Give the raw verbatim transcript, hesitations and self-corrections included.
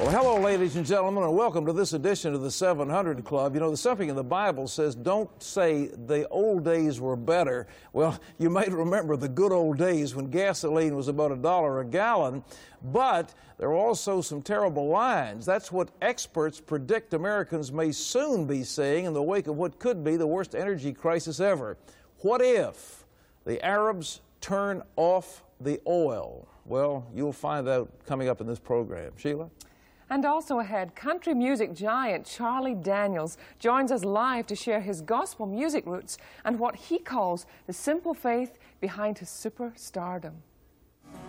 Well, hello, ladies and gentlemen, and welcome to this edition of the seven hundred Club. You know, there's something in the Bible says, don't say the old days were better. Well, you might remember the good old days when gasoline was about a dollar a gallon, but there are also some terrible lines. That's what experts predict Americans may soon be seeing in the wake of what could be the worst energy crisis ever. What if the Arabs turn off the oil? Well, you'll find out coming up in this program. Sheila? And also ahead, country music giant Charlie Daniels joins us live to share his gospel music roots and what he calls the simple faith behind his superstardom.